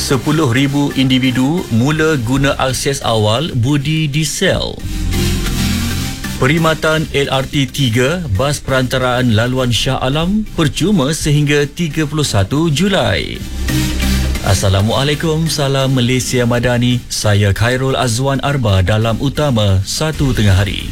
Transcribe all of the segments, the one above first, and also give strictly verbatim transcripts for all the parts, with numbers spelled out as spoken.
sepuluh ribu individu mula guna akses awal budi diesel. Perkhidmatan L R T tiga bas perantaraan laluan Shah Alam percuma sehingga tiga puluh satu Julai. Assalamualaikum, salam Malaysia Madani. Saya Khairul Azwan Arba dalam Utama satu Tengah Hari.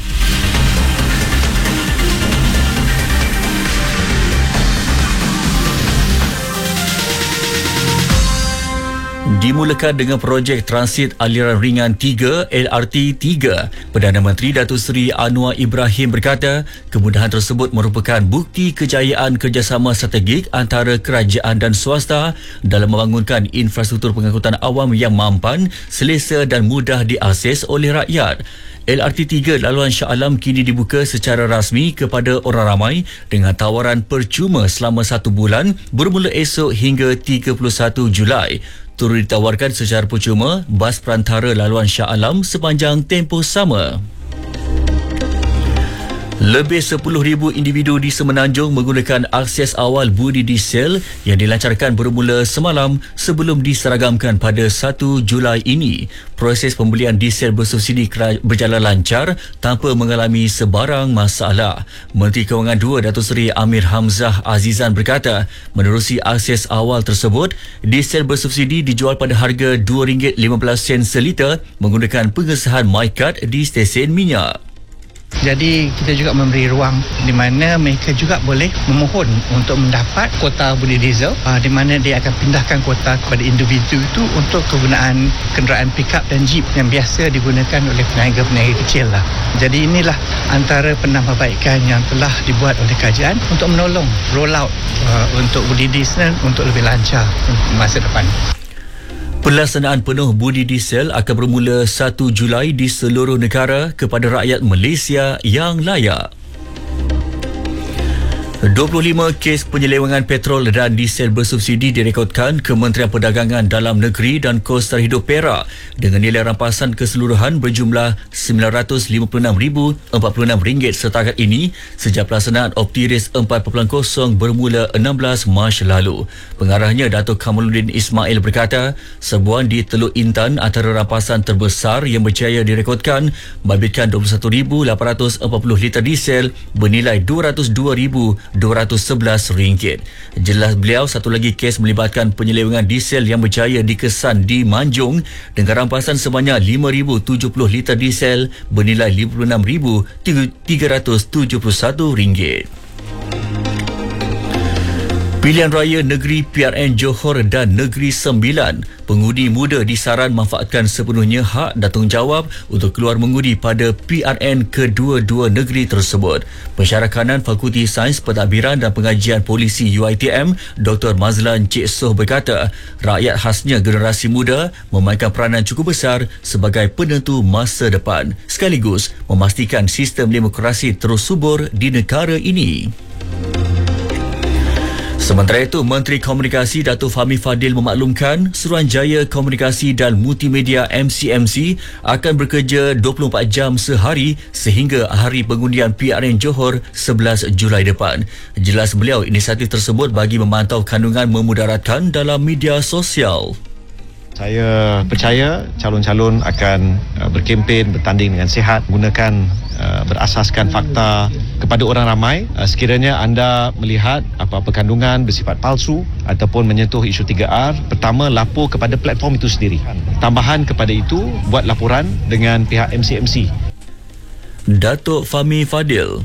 Dimulakan dengan projek transit aliran ringan tiga L R T tiga. Perdana Menteri Datuk Seri Anwar Ibrahim berkata, kemudahan tersebut merupakan bukti kejayaan kerjasama strategik antara kerajaan dan swasta dalam membangunkan infrastruktur pengangkutan awam yang mampan, selesa dan mudah diakses oleh rakyat. L R T tiga laluan Shah Alam kini dibuka secara rasmi kepada orang ramai dengan tawaran percuma selama satu bulan bermula esok hingga tiga puluh satu Julai. Turut ditawarkan secara percuma bas perantara laluan Shah Alam sepanjang tempoh sama. Lebih sepuluh ribu individu di Semenanjung menggunakan akses awal budi diesel yang dilancarkan bermula semalam sebelum diseragamkan pada satu Julai ini. Proses pembelian diesel bersubsidi berjalan lancar tanpa mengalami sebarang masalah. Menteri Kewangan dua Datuk Seri Amir Hamzah Azizan berkata, menerusi akses awal tersebut, diesel bersubsidi dijual pada harga dua ringgit lima belas sen seliter menggunakan pengesahan MyCard di stesen minyak. Jadi kita juga memberi ruang di mana mereka juga boleh memohon untuk mendapat kota budi diesel, uh, di mana dia akan pindahkan kota kepada individu itu untuk kegunaan kenderaan pick-up dan jeep yang biasa digunakan oleh peniaga-peniaga kecil lah. Jadi inilah antara penambahbaikan yang telah dibuat oleh kerajaan untuk menolong roll out uh, untuk budi diesel untuk lebih lancar masa depan. Pelaksanaan penuh budi diesel akan bermula satu Julai di seluruh negara kepada rakyat Malaysia yang layak. dua puluh lima kes penyelewengan petrol dan diesel bersubsidi direkodkan Kementerian Perdagangan Dalam Negeri dan Kos Tarhidup Perak dengan nilai rampasan keseluruhan berjumlah sembilan ratus lima puluh enam ribu empat puluh enam ringgit setakat ini sejak pelaksanaan Optiris empat titik kosong bermula enam belas Mac lalu. Pengarahnya Datuk Kamaluddin Ismail berkata, serbuan di Teluk Intan antara rampasan terbesar yang berjaya direkodkan membabitkan dua puluh satu ribu lapan ratus empat puluh liter diesel bernilai dua ratus dua ribu dua ratus sebelas ringgit. Jelas beliau, satu lagi kes melibatkan penyelewengan diesel yang berjaya dikesan di Manjung dengan rampasan sebanyak lima ribu tujuh puluh liter diesel bernilai lima puluh enam ribu tiga ratus tujuh puluh satu ringgit. Pilihan Raya Negeri P R N Johor dan Negeri Sembilan, pengundi muda disaran manfaatkan sepenuhnya hak dan tanggungjawab untuk keluar mengundi pada P R N kedua-dua negeri tersebut. Pensyarah kanan Fakulti Sains Pentadbiran dan Pengajian Polisi U I T M, Doktor Mazlan Cik Soh berkata, rakyat khasnya generasi muda memainkan peranan cukup besar sebagai penentu masa depan, sekaligus memastikan sistem demokrasi terus subur di negara ini. Sementara itu, Menteri Komunikasi Datuk Fahmi Fadil memaklumkan Suruhanjaya Komunikasi dan Multimedia M C M C akan bekerja dua puluh empat jam sehari sehingga hari pengundian P R N Johor sebelas Julai depan. Jelas beliau, inisiatif tersebut bagi memantau kandungan memudaratkan dalam media sosial. Saya percaya calon-calon akan uh, berkempen, bertanding dengan sihat, menggunakan uh, berasaskan fakta kepada orang ramai. Uh, sekiranya anda melihat apa-apa kandungan bersifat palsu ataupun menyentuh isu tiga R, pertama lapor kepada platform itu sendiri. Tambahan kepada itu, buat laporan dengan pihak M C M C. Datuk Fahmi Fadil.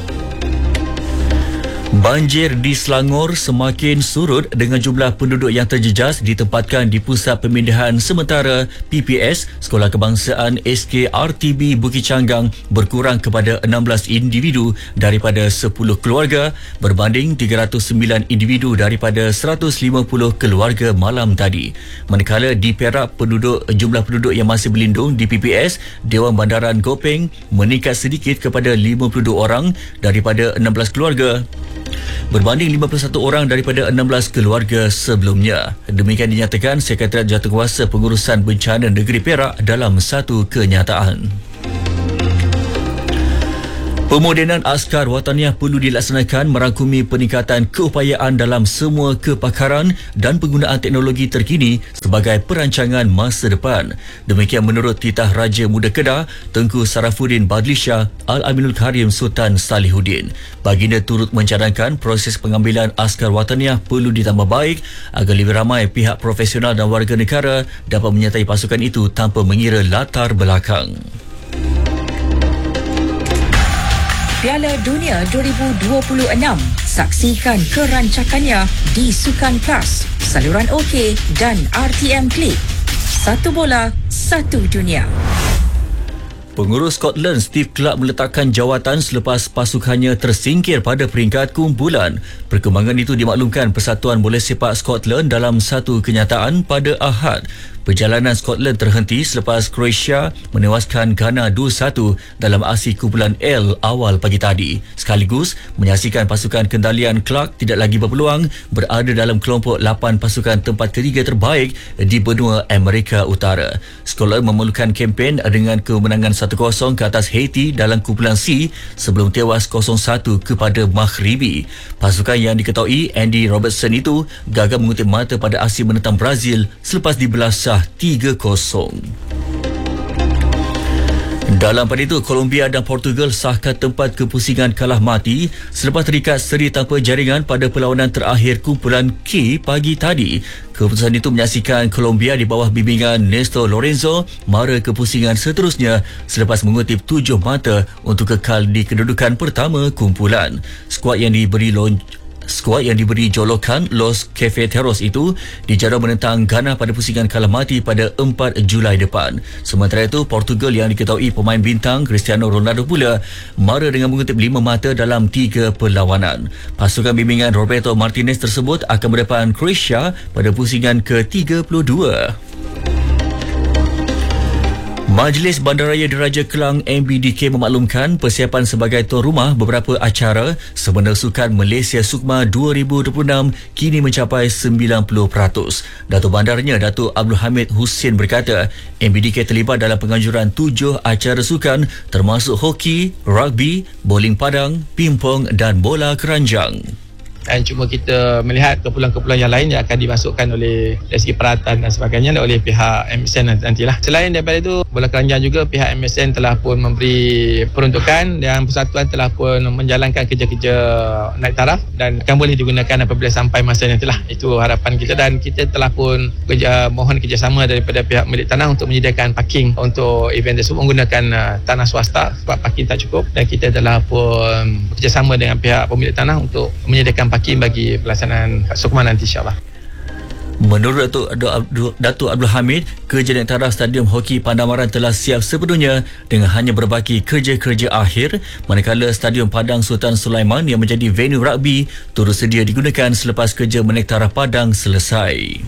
Banjir di Selangor semakin surut dengan jumlah penduduk yang terjejas ditempatkan di Pusat Pemindahan Sementara P P S Sekolah Kebangsaan S K R T B Bukit Canggang berkurang kepada enam belas individu daripada sepuluh keluarga berbanding tiga ratus sembilan individu daripada seratus lima puluh keluarga malam tadi. Manakala di Perak, penduduk jumlah penduduk yang masih berlindung di P P S Dewan Bandaran Gopeng meningkat sedikit kepada lima puluh dua orang daripada enam belas keluarga, berbanding lima puluh satu orang daripada enam belas keluarga sebelumnya. Demikian dinyatakan Sekretariat Jawatankuasa Pengurusan Bencana Negeri Perak dalam satu kenyataan. Pemodenan askar wataniah perlu dilaksanakan merangkumi peningkatan keupayaan dalam semua kepakaran dan penggunaan teknologi terkini sebagai perancangan masa depan. Demikian menurut Titah Raja Muda Kedah, Tengku Sarafuddin Badlisha Al-Aminul Karim Sultan Salihuddin. Baginda turut mencadangkan proses pengambilan askar wataniah perlu ditambah baik agar lebih ramai pihak profesional dan warga negara dapat menyertai pasukan itu tanpa mengira latar belakang. Piala Dunia dua ribu dua puluh enam. Saksikan kerancakannya di Sukan Plus, saluran OK dan R T M Klik. Satu bola, satu dunia. Pengurus Scotland Steve Clarke meletakkan jawatan selepas pasukannya tersingkir pada peringkat kumpulan. Perkembangan itu dimaklumkan Persatuan Bola Sepak Scotland dalam satu kenyataan pada Ahad. Perjalanan Scotland terhenti selepas Croatia menewaskan Ghana dua satu dalam aksi kumpulan L awal pagi tadi. Sekaligus menyaksikan pasukan kendalian Clarke tidak lagi berpeluang berada dalam kelompok lapan pasukan tempat ketiga terbaik di benua Amerika Utara. Scotland memerlukan kempen dengan kemenangan satu kosong ke atas Haiti dalam kumpulan C sebelum tewas kosong satu kepada Maghribi. Pasukan yang diketahui Andy Robertson itu gagal mengutip mata pada aksi menentang Brazil selepas dibelah sah tiga kosong. Dalam pada itu, Colombia dan Portugal sahkan tempat kepusingan kalah mati selepas terikat seri tanpa jaringan pada perlawanan terakhir kumpulan K pagi tadi. Keputusan itu menyaksikan Colombia di bawah bimbingan Néstor Lorenzo mara kepusingan seterusnya selepas mengutip tujuh mata untuk kekal di kedudukan pertama kumpulan. Skuad yang diberi lon Skuad yang diberi jolokan Los Cafeteros itu dijadual menentang Ghana pada pusingan kalah mati pada empat Julai depan. Sementara itu, Portugal yang diketahui pemain bintang Cristiano Ronaldo pula mara dengan mengutip lima mata dalam tiga perlawanan. Pasukan bimbingan Roberto Martinez tersebut akan berdepan Croatia pada pusingan ke tiga puluh dua. Majlis Bandaraya Diraja Kelang M B D K memaklumkan persiapan sebagai tuan rumah beberapa acara Semena Sukan Malaysia Sukma dua ribu dua puluh enam kini mencapai sembilan puluh peratus. Datuk Bandarnya Datuk Abdul Hamid Hussein berkata, M B D K terlibat dalam penganjuran tujuh acara sukan termasuk hoki, rugby, bowling padang, pingpong dan bola keranjang. Dan cuma kita melihat kepulan-kepulan yang lain yang akan dimasukkan oleh dari segi peralatan dan sebagainya oleh pihak M S N nantilah. Selain daripada itu, bola keranjang juga pihak M S N telah pun memberi peruntukan dan persatuan telah pun menjalankan kerja-kerja naik taraf dan akan boleh digunakan apabila sampai masa nantilah. Itu harapan kita dan kita telah pun kerja, mohon kerjasama daripada pihak milik tanah untuk menyediakan parking untuk event tersebut menggunakan uh, tanah swasta sebab parking tak cukup dan kita telah pun bekerjasama dengan pihak pemilik tanah untuk menyediakan parking bagi pelaksanaan Sukma nanti insyaAllah. Menurut Datuk, Datuk Abdul Hamid, kerja naik taraf Stadium Hoki Pandamaran telah siap sepenuhnya dengan hanya berbaki kerja-kerja akhir, manakala Stadium Padang Sultan Sulaiman yang menjadi venue rugby turut sedia digunakan selepas kerja menaik taraf Padang selesai.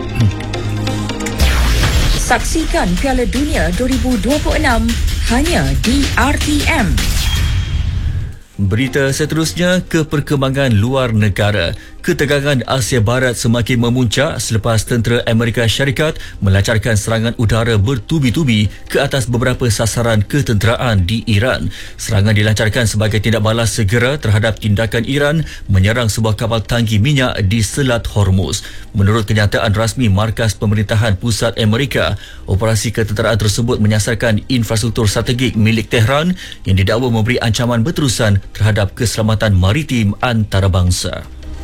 Saksikan Piala Dunia dua ribu dua puluh enam hanya di R T M. Berita seterusnya ke perkembangan luar negara. Ketegangan Asia Barat semakin memuncak selepas tentera Amerika Syarikat melancarkan serangan udara bertubi-tubi ke atas beberapa sasaran ketenteraan di Iran. Serangan dilancarkan sebagai tindak balas segera terhadap tindakan Iran menyerang sebuah kapal tangki minyak di Selat Hormuz. Menurut kenyataan rasmi Markas Pemerintahan Pusat Amerika, operasi ketenteraan tersebut menyasarkan infrastruktur strategik milik Tehran yang didakwa memberi ancaman berterusan terhadap keselamatan maritim antarabangsa.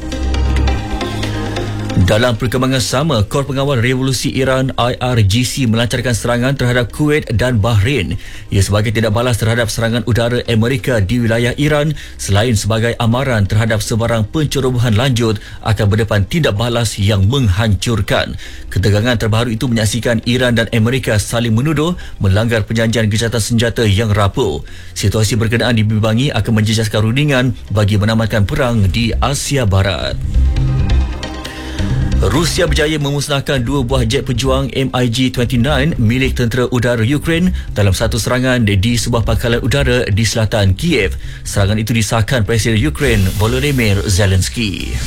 Dalam perkembangan sama, Kor Pengawal Revolusi Iran I R G C melancarkan serangan terhadap Kuwait dan Bahrain. Ia sebagai tindak balas terhadap serangan udara Amerika di wilayah Iran selain sebagai amaran terhadap sebarang pencerobohan lanjut akan berdepan tindak balas yang menghancurkan. Ketegangan terbaru itu menyaksikan Iran dan Amerika saling menuduh melanggar perjanjian gencatan senjata yang rapuh. Situasi berkenaan dibimbangi akan menjejaskan rundingan bagi menamatkan perang di Asia Barat. Rusia berjaya memusnahkan dua buah jet pejuang M I G dua puluh sembilan milik tentera udara Ukraine dalam satu serangan di sebuah pangkalan udara di selatan Kiev. Serangan itu disahkan Presiden Ukraine Volodymyr Zelensky.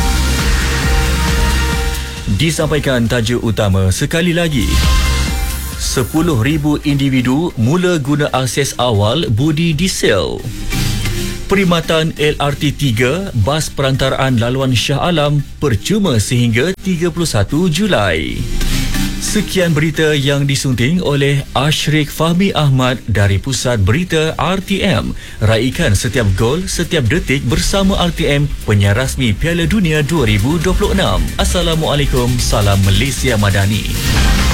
Disampaikan tajuk utama sekali lagi. sepuluh ribu individu mula guna akses awal budi diesel. Perkhidmatan L R T tiga, bas perantaraan laluan Shah Alam percuma sehingga tiga puluh satu Julai. Sekian berita yang disunting oleh Ashrik Fahmi Ahmad dari Pusat Berita R T M. Raikan setiap gol, setiap detik bersama R T M, penyiar rasmi Piala Dunia dua ribu dua puluh enam. Assalamualaikum, salam Malaysia Madani.